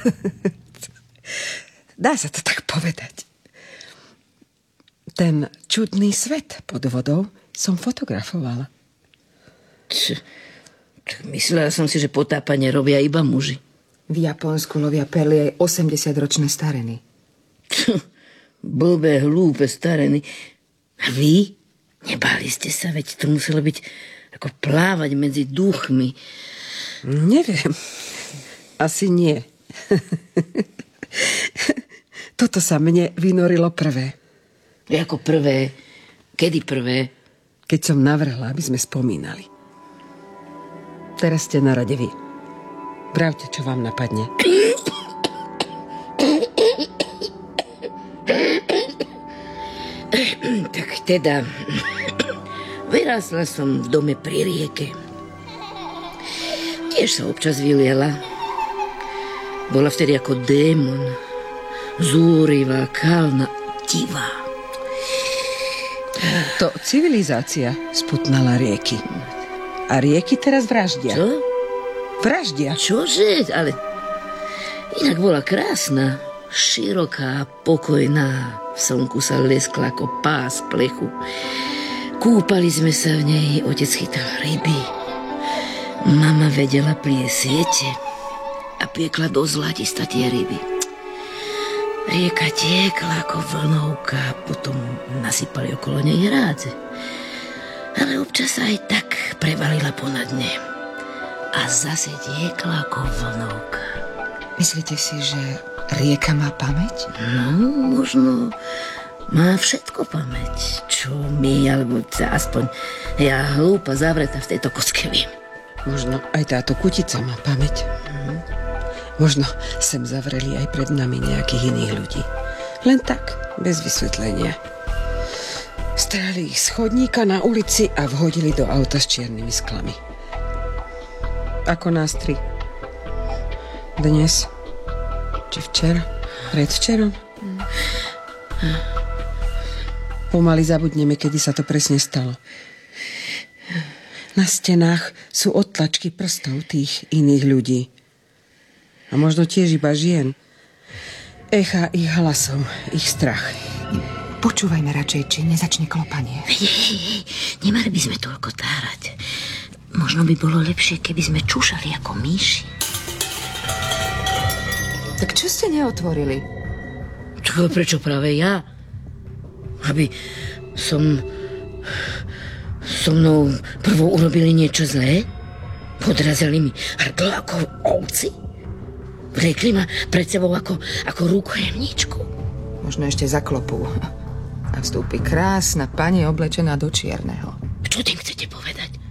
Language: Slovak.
Dá sa to tak povedať. Ten čudný svet pod vodou som fotografovala. Myslela som si, že potápanie robia iba muži. V Japonsku lovia perly aj 80-ročné stareny. Blbé, hlúpe stareny. A vy? Nebáli ste sa, veď to muselo byť ako plávať medzi duchmi. Neviem. Asi nie. Toto sa mne vynorilo prvé. Ako prvé? Kedy prvé? Keď som navrhla, aby sme spomínali. Teraz ste na rade vy. Pravte, čo vám napadne. Tak teda, vyrásla som v dome pri rieke. Tiež sa občas vyliela. Bola vtedy ako démon. Zúrivá, kalná, divá. To civilizácia sputnala rieky. A rieky teraz vraždia. Čo? Vraždia. Čože? Ale inak bola krásna. Široká, pokojná. V slnku sa leskla ako pás plechu. Kúpali sme sa v nej, otec chytal ryby. Mama vedela pliesť siete a piekla do zlatista tie ryby. Rieka tiekla ako vlnovka, potom nasypali okolo nej hrádze. Ale občas sa aj tak prevalila ponad dne. A zase tiekla ako vlnovka. Myslíte si, že rieka má pamäť? No, možno má všetko pamäť. Čo my, alebo aspoň ja hlúpa zavretá v tejto kocke viem. Možno aj táto kutica má pamäť. Možno sem zavreli aj pred nami nejakých iných ľudí. Len tak, bez vysvetlenia. Strhli ich z chodníka na ulici a vhodili do auta s čiernymi sklami. Ako nás 3. Dnes? Či včera? Predvčerom? Pomaly zabudneme, kedy sa to presne stalo. Na stenách sú odtlačky prstov tých iných ľudí. A možno tiež iba žien. Echa ich hlasov, ich strach. Počúvajme radšej, či nezačne klopanie. Nemali by sme toľko tárať. Možno by bolo lepšie, keby sme čúšali ako myši. Tak čo ste neotvorili? Čo, prečo práve ja? Aby so mnou prvo urobili niečo zlé? Podrazili mi hrdlo ako ovci? Vliekli ma pred sebou ako rukojemníčku? Možno ešte zaklopú. A vstúpi krásna pani oblečená do čierneho. Čo tým chcete povedať?